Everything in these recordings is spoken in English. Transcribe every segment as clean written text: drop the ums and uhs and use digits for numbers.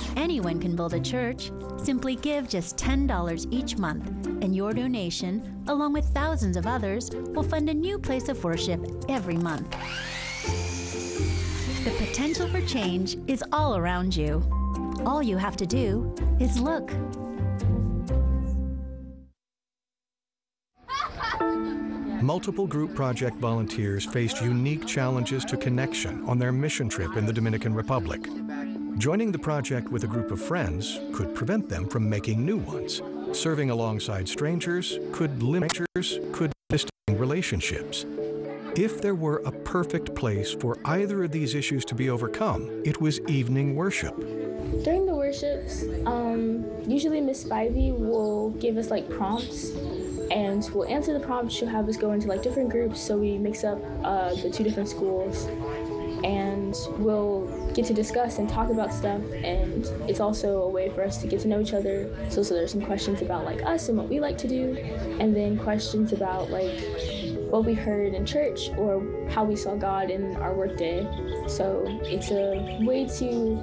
Anyone can build a church. Simply give just $10 each month, and your donation, along with thousands of others, will fund a new place of worship every month. The potential for change is all around you. All you have to do is look. Multiple group project volunteers faced unique challenges to connection on their mission trip in the Dominican Republic. Joining the project with a group of friends could prevent them from making new ones. Serving alongside strangers could limit distant relationships. If there were a perfect place for either of these issues to be overcome, it was evening worship. During the worships, usually Miss Spivey will give us like prompts, and we'll answer the prompts. She'll have us go into like different groups, so we mix up the two different schools, and we'll get to discuss and talk about stuff. And it's also a way for us to get to know each other. So there's some questions about like us and what we like to do, and then questions about like what we heard in church or how we saw God in our workday. So it's a way to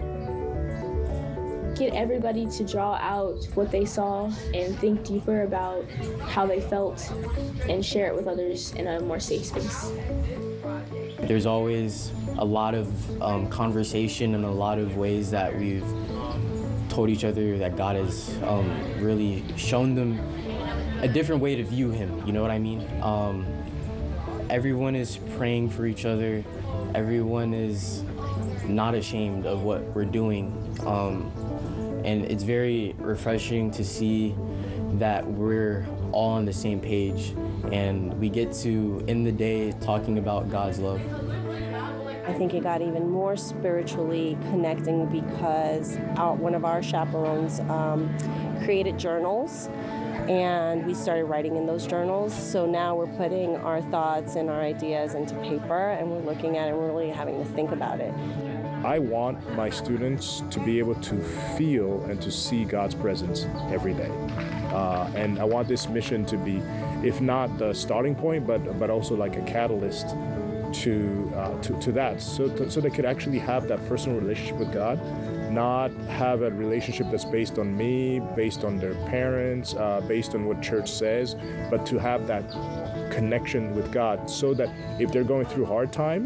get everybody to draw out what they saw and think deeper about how they felt and share it with others in a more safe space. There's always a lot of conversation and a lot of ways that we've told each other that God has really shown them a different way to view Him, you know what I mean? Everyone is praying for each other. Everyone is not ashamed of what we're doing. And it's very refreshing to see that we're all on the same page and we get to end the day talking about God's love. I think it got even more spiritually connecting because one of our chaperones created journals, and we started writing in those journals. So now we're putting our thoughts and our ideas into paper, and we're looking at it and we're really having to think about it. I want my students to be able to feel and to see God's presence every day. And I want this mission to be, if not the starting point, but also like a catalyst to that, so they could actually have that personal relationship with God, not have a relationship that's based on me, based on their parents, based on what church says, but to have that connection with God so that if they're going through hard times,